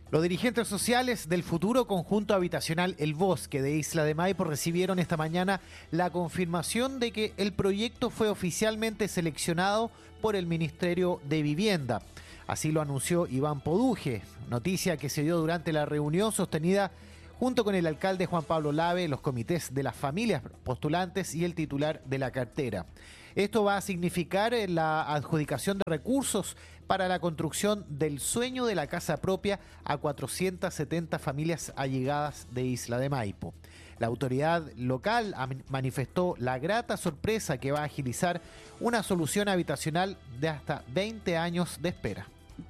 Los dirigentes sociales del futuro conjunto habitacional El Bosque de Isla de Maipo recibieron esta mañana la confirmación de que el proyecto fue oficialmente seleccionado por el Ministerio de Vivienda. Así lo anunció Iván Poduje, noticia que se dio durante la reunión sostenida junto con el alcalde Juan Pablo Lave, los comités de las familias postulantes y el titular de la cartera. Esto va a significar la adjudicación de recursos para la construcción del sueño de la casa propia a 470 familias allegadas de Isla de Maipo. La autoridad local manifestó la grata sorpresa que va a agilizar una solución habitacional de hasta 20 años de espera.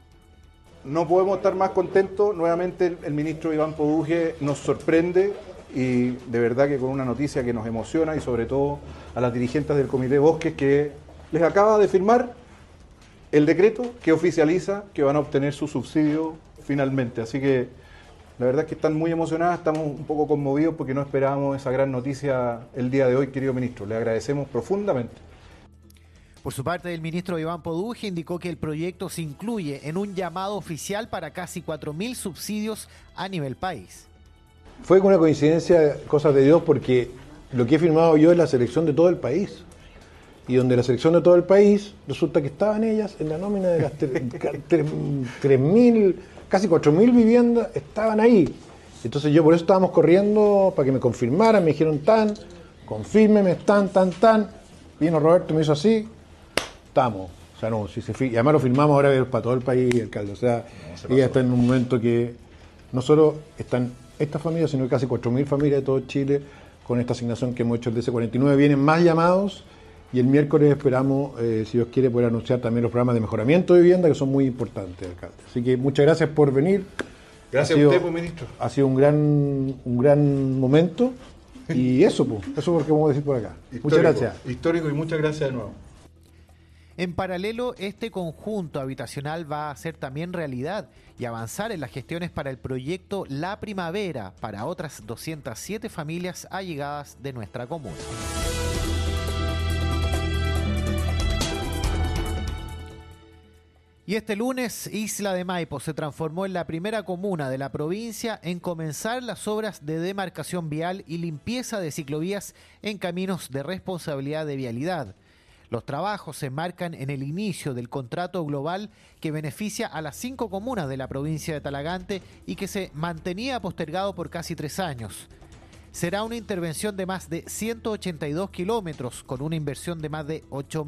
No podemos estar más contentos. Nuevamente el ministro Iván Poduje nos sorprende y de verdad que con una noticia que nos emociona, y sobre todo a las dirigentes del Comité Bosques, que les acaba de firmar el decreto que oficializa que van a obtener su subsidio finalmente. Así que la verdad es que están muy emocionadas, estamos un poco conmovidos porque no esperábamos esa gran noticia el día de hoy, querido ministro. Le agradecemos profundamente. Por su parte, el ministro Iván Poduje indicó que el proyecto se incluye en un llamado oficial para casi 4.000 subsidios a nivel país. Fue una coincidencia, cosas de Dios, porque lo que he firmado yo es la selección de todo el país. Y donde la selección de todo el país, resulta que estaban ellas en la nómina de las 3.000, casi 4.000 viviendas, estaban ahí. Entonces yo por eso estábamos corriendo para que me confirmaran, me dijeron confírmeme, tan. Vino Roberto y me hizo así, estamos. O sea, no, si se y además lo firmamos ahora para todo el país, alcalde. O sea, ella está en un momento que no solo están estas familias, sino casi 4.000 familias de todo Chile con esta asignación que hemos hecho el DC49. Vienen más llamados y el miércoles esperamos, si Dios quiere, poder anunciar también los programas de mejoramiento de vivienda, que son muy importantes, alcalde. Así que muchas gracias por venir. Gracias a usted, pues, ministro. Ha sido un gran momento y eso es lo que vamos a decir por acá. Histórico, muchas gracias. Histórico, y muchas gracias de nuevo. En paralelo, este conjunto habitacional va a ser también realidad y avanzar en las gestiones para el proyecto La Primavera para otras 207 familias allegadas de nuestra comuna. Y este lunes, Isla de Maipo se transformó en la primera comuna de la provincia en comenzar las obras de demarcación vial y limpieza de ciclovías en caminos de responsabilidad de vialidad. Los trabajos se enmarcan en el inicio del contrato global que beneficia a las 5 comunas de la provincia de Talagante y que se mantenía postergado por casi 3 años. Será una intervención de más de 182 kilómetros con una inversión de más de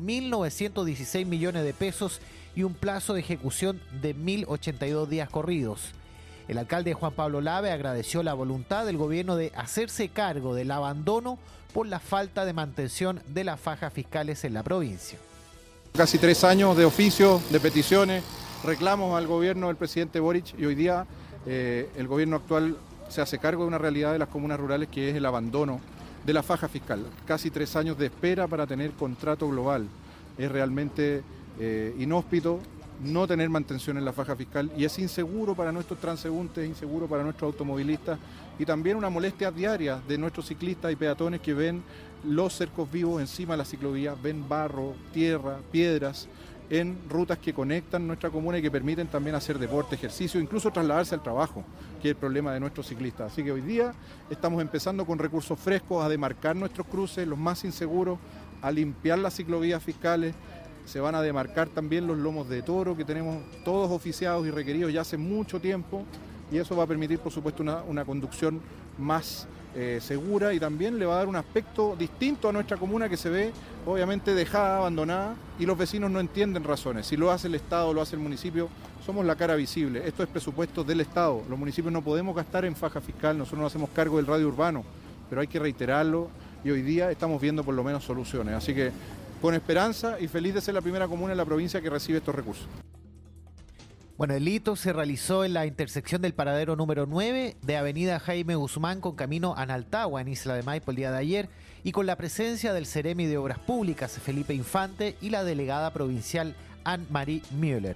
8.916 millones de pesos y un plazo de ejecución de 1.082 días corridos. El alcalde Juan Pablo Lave agradeció la voluntad del gobierno de hacerse cargo del abandono por la falta de mantención de las fajas fiscales en la provincia. Casi 3 años de oficios, de peticiones, reclamos al gobierno del presidente Boric, y hoy día el gobierno actual se hace cargo de una realidad de las comunas rurales, que es el abandono de la faja fiscal. Casi 3 años de espera para tener contrato global. Es realmente inhóspito no tener mantención en la faja fiscal, y es inseguro para nuestros transeúntes, inseguro para nuestros automovilistas, y también una molestia diaria de nuestros ciclistas y peatones que ven los cercos vivos encima de la ciclovía, ven barro, tierra, piedras en rutas que conectan nuestra comuna y que permiten también hacer deporte, ejercicio, incluso trasladarse al trabajo, que es el problema de nuestros ciclistas. Así que hoy día estamos empezando con recursos frescos a demarcar nuestros cruces, los más inseguros, a limpiar las ciclovías fiscales. Se van a demarcar también los lomos de toro que tenemos todos oficiados y requeridos ya hace mucho tiempo, y eso va a permitir, por supuesto, una conducción más segura, y también le va a dar un aspecto distinto a nuestra comuna, que se ve obviamente dejada, abandonada, y los vecinos no entienden razones. Si lo hace el Estado, lo hace el municipio, somos la cara visible. Esto es presupuesto del Estado. Los municipios no podemos gastar en faja fiscal, nosotros nos hacemos cargo del radio urbano, pero hay que reiterarlo, y hoy día estamos viendo por lo menos soluciones. Así que con esperanza y feliz de ser la primera comuna en la provincia que recibe estos recursos. Bueno, el hito se realizó en la intersección del paradero número 9 de Avenida Jaime Guzmán con camino a Naltagua, en Isla de Maipo, el día de ayer, y con la presencia del Seremi de Obras Públicas, Felipe Infante, y la delegada provincial Anne-Marie Müller.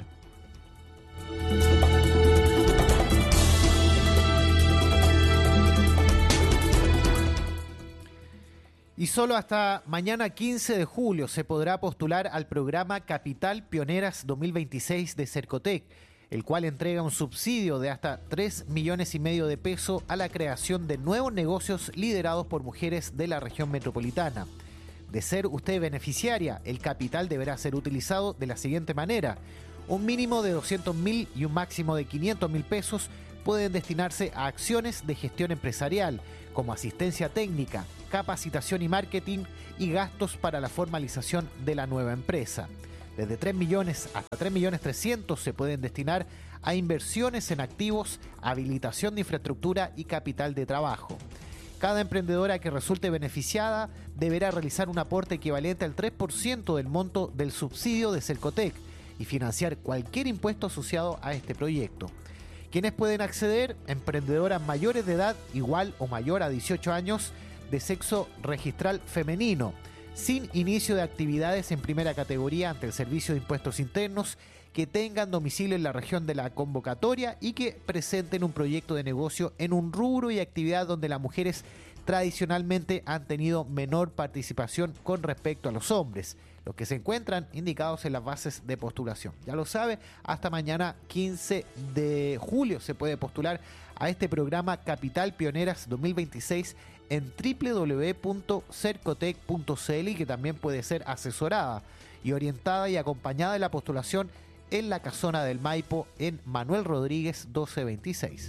Y solo hasta mañana 15 de julio se podrá postular al programa Capital Pioneras 2026 de Cercotec. el cual entrega un subsidio de hasta 3,5 millones de pesos a la creación de nuevos negocios liderados por mujeres de la región metropolitana. De ser usted beneficiaria, el capital deberá ser utilizado de la siguiente manera. Un mínimo de 200.000 y un máximo de 500.000 pesos pueden destinarse a acciones de gestión empresarial, como asistencia técnica, capacitación y marketing y gastos para la formalización de la nueva empresa. Desde 3 millones hasta 3.300.000 se pueden destinar a inversiones en activos, habilitación de infraestructura y capital de trabajo. Cada emprendedora que resulte beneficiada deberá realizar un aporte equivalente al 3% del monto del subsidio de Cercotec y financiar cualquier impuesto asociado a este proyecto. ¿Quiénes pueden acceder? Emprendedoras mayores de edad igual o mayor a 18 años de sexo registral femenino, sin inicio de actividades en primera categoría ante el Servicio de Impuestos Internos, que tengan domicilio en la región de la convocatoria y que presenten un proyecto de negocio en un rubro y actividad donde las mujeres tradicionalmente han tenido menor participación con respecto a los hombres, los que se encuentran indicados en las bases de postulación. Ya lo sabe, hasta mañana 15 de julio se puede postular a este programa Capital Pioneras 2026 en www.cercotec.cl, y que también puede ser asesorada y orientada y acompañada de la postulación en la Casona del Maipo en Manuel Rodríguez 1226.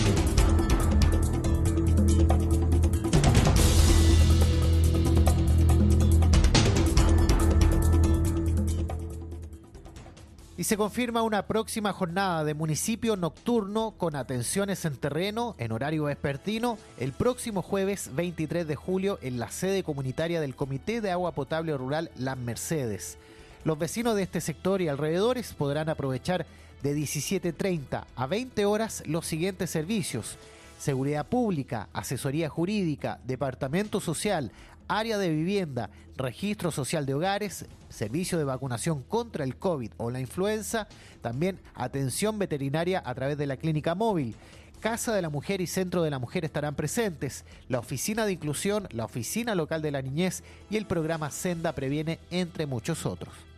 Y se confirma una próxima jornada de municipio nocturno con atenciones en terreno en horario vespertino el próximo jueves 23 de julio en la sede comunitaria del Comité de Agua Potable Rural Las Mercedes. Los vecinos de este sector y alrededores podrán aprovechar de 17:30 a 20 horas los siguientes servicios: seguridad pública, asesoría jurídica, departamento social, área de vivienda, registro social de hogares, servicio de vacunación contra el COVID o la influenza, también atención veterinaria a través de la clínica móvil. Casa de la Mujer y Centro de la Mujer estarán presentes, la Oficina de Inclusión, la Oficina Local de la Niñez y el programa Senda Previene, entre muchos otros.